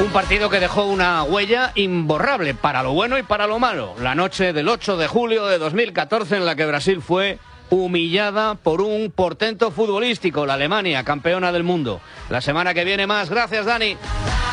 Un partido que dejó una huella imborrable para lo bueno y para lo malo. La noche del 8 de julio de 2014 en la que Brasil fue humillada por un portento futbolístico, la Alemania, campeona del mundo. La semana que viene más. Gracias, Dani.